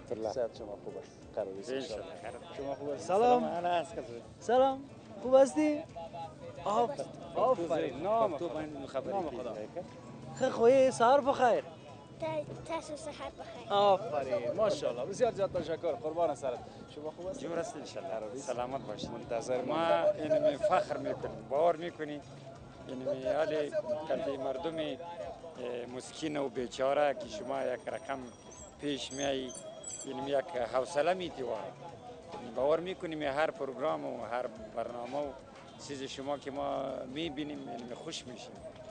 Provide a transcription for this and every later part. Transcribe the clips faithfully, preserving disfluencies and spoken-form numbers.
رحمت الله. صحت شما خوب است؟ قرار است ان شاء الله. شما خوب است؟ سلام. سلام. خوب هستی؟ آفرین. آفرین. نام تو خدا. من خبری نام خدا. که خیلی خوبی، سهار بخیر. تاسو صحت بخیر. آفرین، ماشاءالله. بسیار زیاد تشکر. قربان سرت. شما خوب هستی؟ جور است ان شاء الله. سلامت باشید. منتظر ما ما. اینمی فخر میکنیم، باور میکنی اینمی حالی کلی مردم مسکین و بیچاره که شما یک رقم پیش میایی، اینمی یک حوصله میتیوار. باور میکنیم هر پروگرام و هر برنامه و چیز شما که ما میبینیم اینمی خوش میشیم.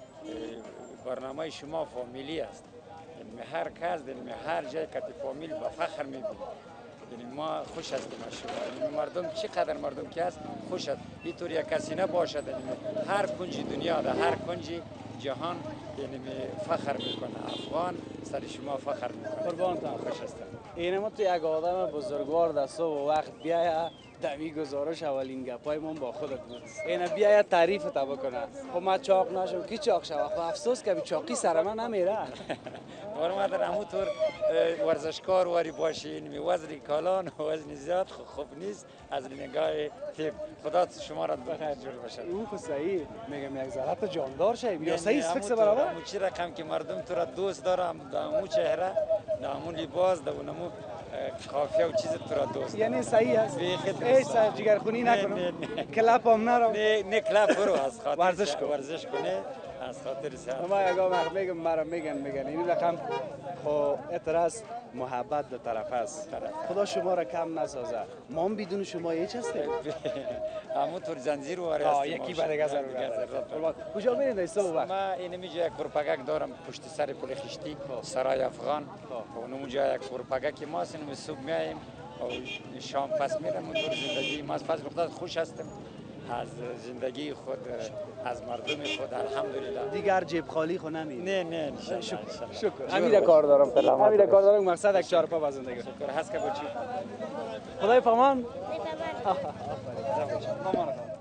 برنامه شما فامیلی است. یعنی هر کس یعنی هر جای که فامیل با فخر میبینیم. یعنی ما خوش هستیم از شما. یعنی مردم چقدر مردم که هست خوش است. اینطور یک کسی نباشد یعنی هر کنج دنیا در هر کنج جهان یعنی فخر میکنه. افغان سر شما فخر میکنه. قربانتان. خوش هستم. این ما تو یک آدم بزرگوار دست و وقت بیاید دمی گزارش اولین گپای من با خودت بود. این بیاید تعریف تا بکنه. خب ما چاق نشم کی چاق شوم؟ خب افسوس که چاقی سر من نمیره. ما در همون طور ورزشکار واری باشین، وزن کالان و وزن زیاد خوب نیست از نگاه تیم. خدا شما را بخیر جور باشد. او خو صحیح میگم یک ذره جاندار شی یا یعنی صحیح فکس همون برابر. همون چی رقم که مردم تو را دوست دارم در همون چهره در همون لباس در همون قافیه و چیز تو را دوست یعنی صحیح است. بیخی ای سر جگرخونی نه، نکنم. نه، نه. کلپ هم نرم. نه نه کلاب برو از خاطر ورزش کن. ورزش کنه از خاطر صحت. ما اگه ما میگم مرا میگن میگن این رقم خو اعتراض محبت دو طرف است. خدا شما را کم نسازه. ما هم بدون شما هیچ هستیم. همون طور زنجیر واره آه هستیم. یکی بعد از کجا میرید این صبح وقت؟ ما اینجا یک پروپاگاک دارم پشت سر پل خشتی سرای افغان و اونجا یک پروپاگاک ما هستیم. صبح میایم و شام پس میرم اون طور زندگی ما از فضل خدا خوش هستم از زندگی خود از مردم خود الحمدلله. دیگر جیب خالی خو نمی. نه نه انشالله شکر. امیر کار دارم. امیر کار دارم مقصد یک چهار پا با زندگی. شکر هست که بچی خدای پامان. خدای پامان. مامان.